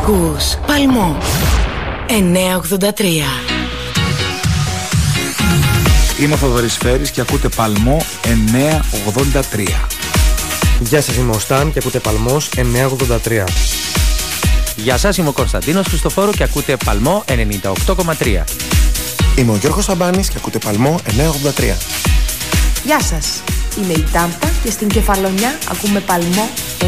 Ακούς Παλμό 983. Είμαι ο Θοδωρής Φέρης και ακούτε Παλμό 983. Γεια σας, είμαι ο Σταν και ακούτε Παλμός 983. Γεια σας, είμαι ο Κωνσταντίνος Χριστοφόρου και ακούτε Παλμό 98,3. Είμαι ο Γιώργος Σαμπάνης και ακούτε Παλμό 983. Γεια σας, είμαι η Τάμπα και στην Κεφαλονιά ακούμε Παλμό